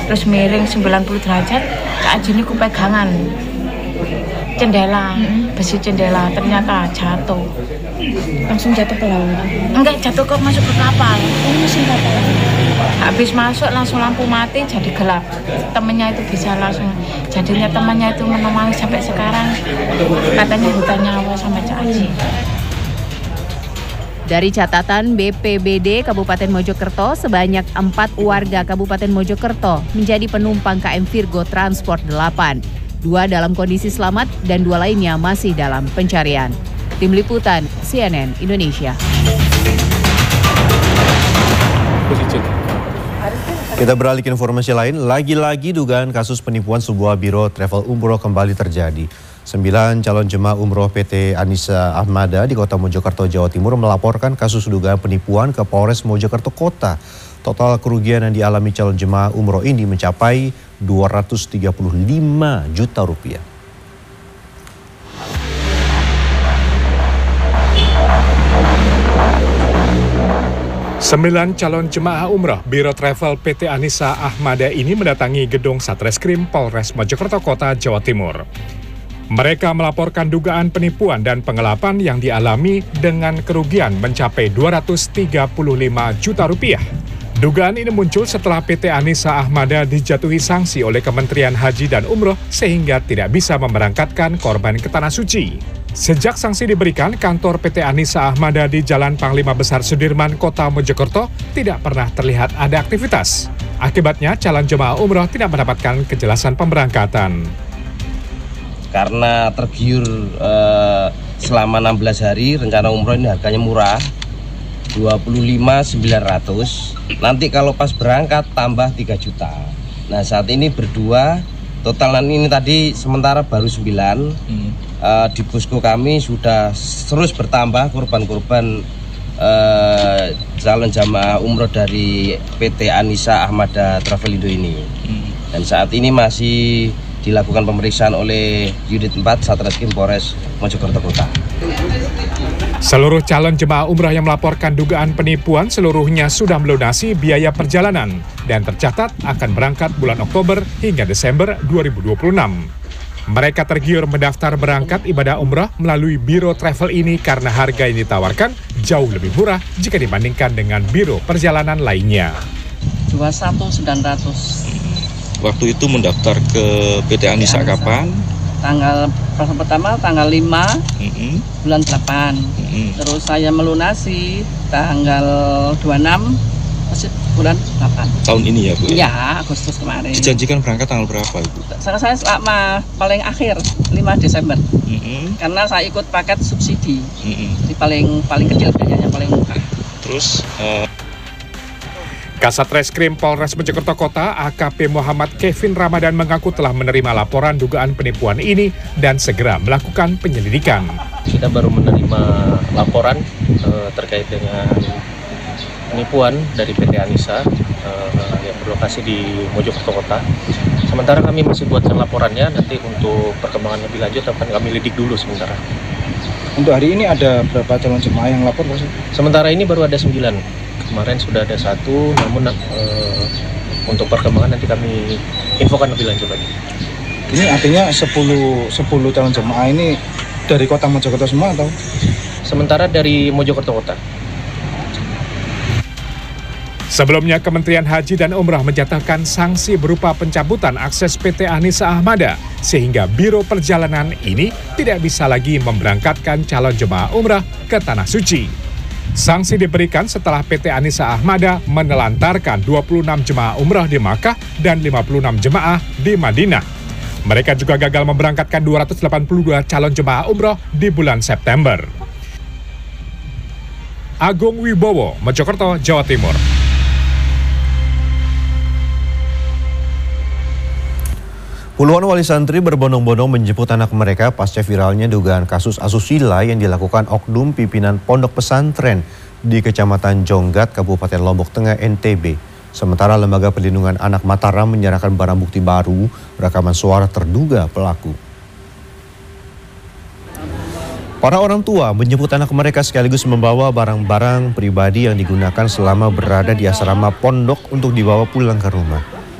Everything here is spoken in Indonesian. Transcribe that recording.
terus miring 90 derajat, Cak Aji ini kupegangan jendela, besi jendela, ternyata jatuh. Langsung jatuh ke laut? Enggak, jatuh masuk ke kapal. Oh, mesin kapal. Habis masuk langsung lampu mati, jadi gelap. Temennya itu bisa langsung, jadinya temannya itu menemani sampai sekarang. Katanya hutan nyawa sama Cak Aji. Dari catatan BPBD Kabupaten Mojokerto, sebanyak 4 warga Kabupaten Mojokerto menjadi penumpang KM Virgo Transport 8. 2 dalam kondisi selamat dan 2 lainnya masih dalam pencarian. Tim Liputan CNN Indonesia. Kita beralih ke informasi lain, lagi-lagi dugaan kasus penipuan sebuah biro travel umroh kembali terjadi. 9 calon jemaah umroh PT Anissa Ahmada di Kota Mojokerto, Jawa Timur melaporkan kasus dugaan penipuan ke Polres Mojokerto Kota. Total kerugian yang dialami calon jemaah umroh ini mencapai 235 juta rupiah. Sembilan calon jemaah umroh Biro Travel PT Anissa Ahmada ini mendatangi gedung Satreskrim Polres Mojokerto Kota, Jawa Timur. Mereka melaporkan dugaan penipuan dan penggelapan yang dialami dengan kerugian mencapai 235 juta rupiah. Dugaan ini muncul setelah PT Anissa Ahmada dijatuhi sanksi oleh Kementerian Haji dan Umroh sehingga tidak bisa memberangkatkan korban ke Tanah Suci. Sejak sanksi diberikan, kantor PT Anissa Ahmada di Jalan Panglima Besar Sudirman, Kota Mojokerto tidak pernah terlihat ada aktivitas. Akibatnya, calon jemaah umroh tidak mendapatkan kejelasan pemberangkatan. Karena tergiur selama 16 hari, rencana umroh ini harganya murah, 25.900. Nanti kalau pas berangkat tambah 3 juta. Nah, saat ini berdua, total ini tadi sementara baru 9. Di posko kami sudah terus bertambah korban-korban calon jamaah umroh dari PT Anissa Ahmada Travelindo ini. Dan saat ini masih dilakukan pemeriksaan oleh Unit 4 Satreskrim Polres Mojokerto Kota. Seluruh calon jemaah umrah yang melaporkan dugaan penipuan seluruhnya sudah melunasi biaya perjalanan dan tercatat akan berangkat bulan Oktober hingga Desember 2026. Mereka tergiur mendaftar berangkat ibadah umrah melalui biro travel ini karena harga yang ditawarkan jauh lebih murah jika dibandingkan dengan biro perjalanan lainnya. 21.900. Waktu itu mendaftar ke PT Anissa kapan? Tanggal pertama tanggal 5 bulan 8. Terus saya melunasi tanggal 26 bulan 8. Tahun ini ya Bu? Iya, Agustus kemarin. Dijanjikan berangkat tanggal berapa Ibu? Saya selama paling akhir 5 Desember. Karena saya ikut paket subsidi. Jadi paling kecil biayanya paling murah. Terus Kasat Reskrim Polres Mojokerto Kota AKP Muhammad Kevin Ramadan mengaku telah menerima laporan dugaan penipuan ini dan segera melakukan penyelidikan. Kita baru menerima laporan terkait dengan penipuan dari PT Anissa yang berlokasi di Mojokerto Kota. Sementara kami masih buatkan laporannya, nanti untuk perkembangan lebih lanjut akan kami lidik dulu sementara. Untuk hari ini ada berapa calon jemaah yang lapor? Sementara ini baru ada 9. Kemarin sudah ada 1, namun untuk perkembangan nanti kami infokan lebih lanjut lagi. Ini artinya 10 calon jemaah ini dari kota Mojokerto semua atau? Sementara dari Mojokerto Kota. Sebelumnya Kementerian Haji dan Umrah menjatuhkan sanksi berupa pencabutan akses PT Anissa Ahmada sehingga Biro Perjalanan ini tidak bisa lagi memberangkatkan calon jemaah umrah ke Tanah Suci. Sanksi diberikan setelah PT Anissa Ahmada menelantarkan 26 jemaah umrah di Makkah dan 56 jemaah di Madinah. Mereka juga gagal memberangkatkan 282 calon jemaah umrah di bulan September. Agung Wibowo, Mojokerto, Jawa Timur. Puluhan wali santri berbondong-bondong menjemput anak mereka pasca viralnya dugaan kasus asusila yang dilakukan oknum pimpinan pondok pesantren di Kecamatan Jonggat, Kabupaten Lombok Tengah, NTB. Sementara Lembaga Perlindungan Anak Mataram menyerahkan barang bukti baru rekaman suara terduga pelaku. Para orang tua menjemput anak mereka sekaligus membawa barang-barang pribadi yang digunakan selama berada di asrama pondok untuk dibawa pulang ke rumah.